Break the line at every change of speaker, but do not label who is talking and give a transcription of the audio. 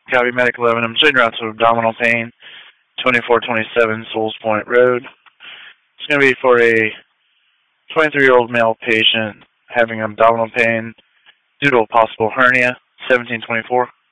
Copy Medic 11. I'm showing route to abdominal pain, 2427 Souls Point Road. It's going to be for a 23-year-old male patient having abdominal pain due to a possible hernia, 1724.